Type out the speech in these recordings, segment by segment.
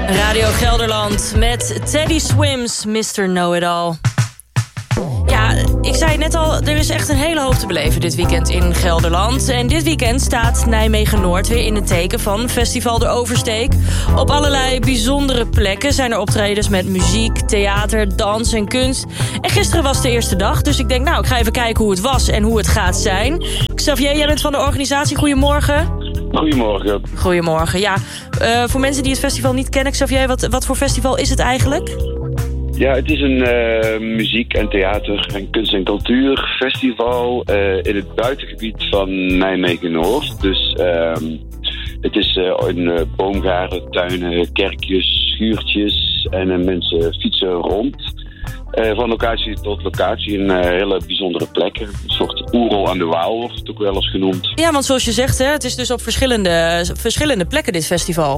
Radio Gelderland met Teddy Swims, Mr. Know-It-All. Ja, ik zei het net al, er is echt een hele hoop te beleven dit weekend in Gelderland. En dit weekend staat Nijmegen-Noord weer in het teken van Festival de Oversteek. Op allerlei bijzondere plekken zijn er optredens met muziek, theater, dans en kunst. En gisteren was de eerste dag, dus ik denk, ik ga even kijken hoe het was en hoe het gaat zijn. Xavier, jij bent van de organisatie, goedemorgen. Goedemorgen. Goedemorgen, ja. Voor mensen die het festival niet kennen, Xavier, wat voor festival is het eigenlijk? Ja, het is een muziek- en theater- en kunst- en cultuurfestival in het buitengebied van Nijmegen-Noord. Dus het is in boomgaarden, tuinen, kerkjes, schuurtjes en mensen fietsen rond. Van locatie tot locatie in hele bijzondere plekken. Een soort oerol aan de Waal wordt het ook wel eens genoemd. Ja, want zoals je zegt, hè, het is dus op verschillende plekken dit festival.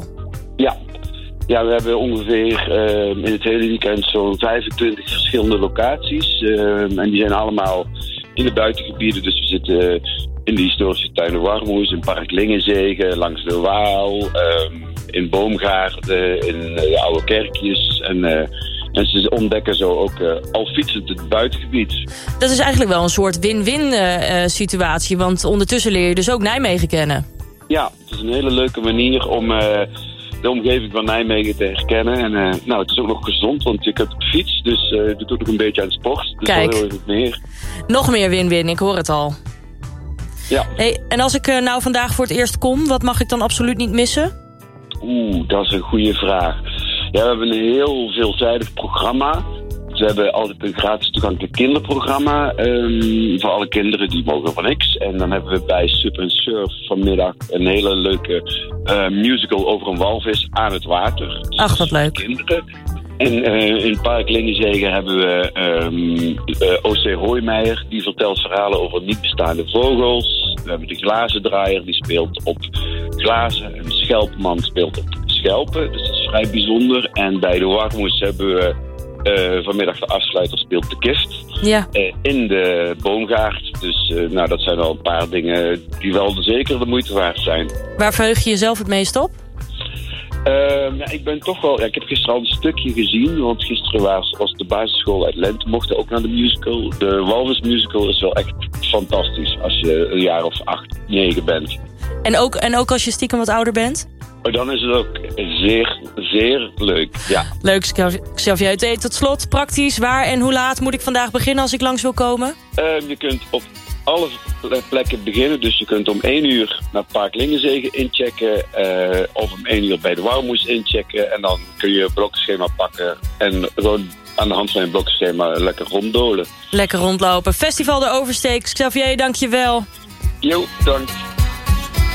Ja, we hebben ongeveer in het hele weekend zo'n 25 verschillende locaties. En die zijn allemaal in de buitengebieden. Dus we zitten in de historische tuinen Warmoes, in Park Lingenzegen, langs de Waal, in boomgaarden, in de oude kerkjes. En ze ontdekken zo ook al fietsend het buitengebied. Dat is eigenlijk wel een soort win-win situatie, want ondertussen leer je dus ook Nijmegen kennen. Ja, het is een hele leuke manier om de omgeving van Nijmegen te herkennen. En het is ook nog gezond, want je kunt op de fiets, dus je doet ook een beetje aan sport. Dus kijk, wel heel erg meer. Nog meer win-win, ik hoor het al. Ja. Hey, en als ik vandaag voor het eerst kom, wat mag ik dan absoluut niet missen? Dat is een goede vraag. Ja, we hebben een heel veelzijdig programma. We hebben altijd een gratis toegankelijk kinderprogramma. Voor alle kinderen, die mogen van niks. En dan hebben we bij Sup en Surf vanmiddag een hele leuke musical over een walvis aan het water. Dus ach, wat leuk. Kinderen. En in Park Lingenzegen hebben we O.C. Hoijmeijer. Die vertelt verhalen over niet bestaande vogels. We hebben de glazendraaier, die speelt op glazen. Een schelpman speelt op schelpen. Dus dat is vrij bijzonder. En bij de Warmoes hebben we vanmiddag de afsluiter speelt de Kift. Ja. In de boomgaard. Dus dat zijn al een paar dingen die wel zeker de moeite waard zijn. Waar verheug je jezelf het meest op? Ik ben toch wel... ik heb gisteren al een stukje gezien. Want gisteren was de basisschool uit Lente mochten ook naar de musical. De Walvis musical is wel echt fantastisch. Als je een jaar of 8, 9 bent. En ook als je stiekem wat ouder bent? Dan is het ook zeer, zeer leuk, ja. Leuk, Xavier. Tot slot, praktisch, waar en hoe laat moet ik vandaag beginnen als ik langs wil komen? Je kunt op alle plekken beginnen. Dus je kunt om 1 uur naar Park Lingenzegen inchecken. Of om 1 uur bij de Warmoes inchecken. En dan kun je een blokkenschema pakken. En gewoon aan de hand van je blokkenschema lekker ronddolen. Lekker rondlopen. Festival de Oversteek. Xavier, dank je wel. Jo, dank.